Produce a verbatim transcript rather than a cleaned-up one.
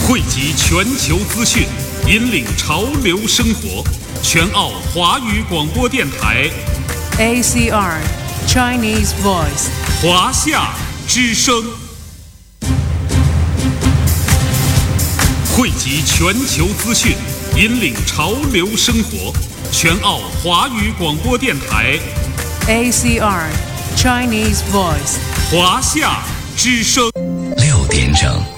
汇集全球资讯，引领潮流生活。全澳华语广播电台 A C R Chinese Voice 华夏之声，汇集全球资讯，引领潮流生活。全澳华语广播电台 A C R Chinese Voice 华夏之声， 六点整。